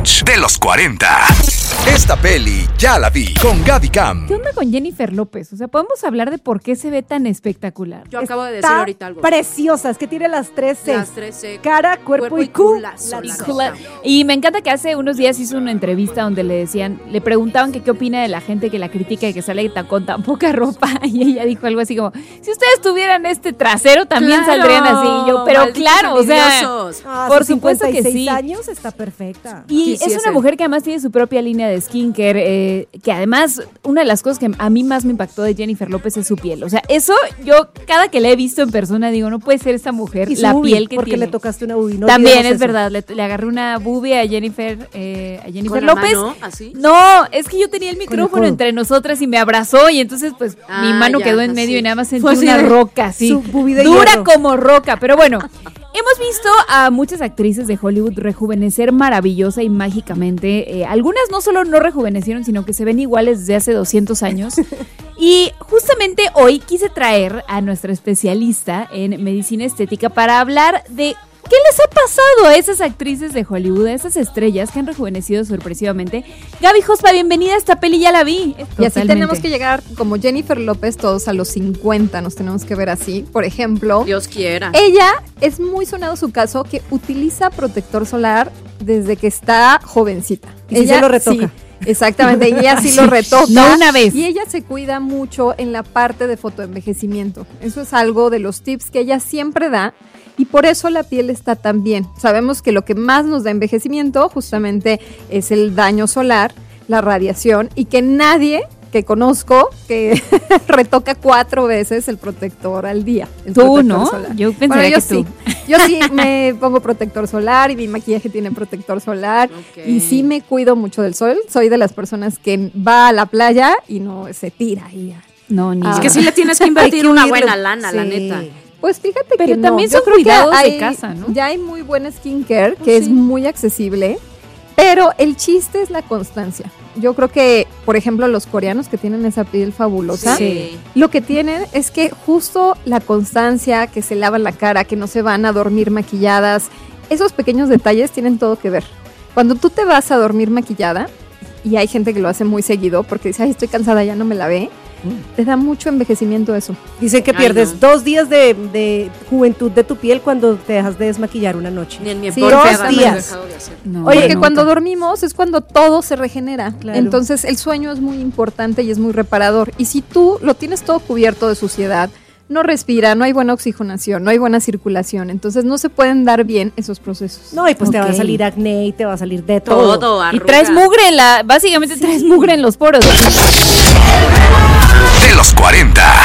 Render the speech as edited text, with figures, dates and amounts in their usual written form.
Rewatch de los 40. Esta peli ya la vi con Gaby Cam. ¿Qué onda con Jennifer López? O sea, podemos hablar de por qué se ve tan espectacular. Yo acabo de decir ahorita algo. Preciosa, es que tiene las tres C. Las tres C. Cara, cuerpo y culazo. Y me encanta que hace unos días hizo una entrevista donde le preguntaban que qué opina de la gente que la critica y que sale con tan poca ropa. Y ella dijo algo así como, si ustedes tuvieran este trasero también saldrían así. Y yo, pero claro, o sea, por supuesto que sí. 56 años está perfecta. Y es una mujer que además tiene su propia línea de skincare, que además una de las cosas que a mí más me impactó de Jennifer López es su piel. O sea, eso yo cada que la he visto en persona digo, no puede ser esta mujer, y la piel que porque tiene. le tocaste una boobie. No también es verdad, le agarré una boobie a Jennifer ¿Con López. La mano, ¿así? No, es que yo tenía el micrófono entre nosotras y me abrazó y entonces pues mi mano quedó en medio y nada más sentí una roca así, dura hierro. Como roca, pero bueno. Hemos visto a muchas actrices de Hollywood rejuvenecer maravillosa y mágicamente. Algunas no solo no rejuvenecieron, sino que se ven iguales desde hace 200 años. Y justamente hoy quise traer a nuestra especialista en medicina estética para hablar de qué les ha pasado a esas actrices de Hollywood, a esas estrellas que han rejuvenecido sorpresivamente. Gaby Jospa, bienvenida a esta peli, ya la vi. Y así tenemos que llegar como Jennifer López todos a los 50, nos tenemos que ver así. Por ejemplo, Dios quiera. Ella es muy sonado su caso que utiliza protector solar desde que está jovencita. Y ella se lo retoca. Sí, exactamente, y ella sí lo retoca. No una vez. Y ella se cuida mucho en la parte de fotoenvejecimiento. Eso es algo de los tips que ella siempre da. Y por eso la piel está tan bien. Sabemos que lo que más nos da envejecimiento justamente es el daño solar, la radiación, y que nadie que conozco que retoca 4 veces el protector al día. Tú, ¿no? Solar. Yo pensaría que sí. tú. Yo sí me pongo protector solar y mi maquillaje tiene protector solar. Okay. Y sí me cuido mucho del sol. Soy de las personas que va a la playa y no se tira ahí. No, ni es que sí le tienes que invertir una buena lana, la neta. Pues fíjate pero que también no. son cuidados de casa, ¿no? Ya hay muy buena skincare que es muy accesible, pero el chiste es la constancia. Yo creo que, por ejemplo, los coreanos que tienen esa piel fabulosa, lo que tienen es que justo la constancia, que se lavan la cara, que no se van a dormir maquilladas, esos pequeños detalles tienen todo que ver. Cuando tú te vas a dormir maquillada, y hay gente que lo hace muy seguido porque dice, ay, estoy cansada, ya no me lavé, te da mucho envejecimiento eso. Dicen que pierdes 2 días de juventud de tu piel cuando te dejas de desmaquillar una noche. Ni en mi 2 días. No, Oye, que nunca. cuando dormimos es cuando todo se regenera. Claro. Entonces el sueño es muy importante y es muy reparador. Y si tú lo tienes todo cubierto de suciedad, no respira, no hay buena oxigenación, no hay buena circulación. Entonces no se pueden dar bien esos procesos. No, y pues te va a salir acné y te va a salir de todo. todo. Y traes mugre básicamente traes mugre en los poros. De los 40.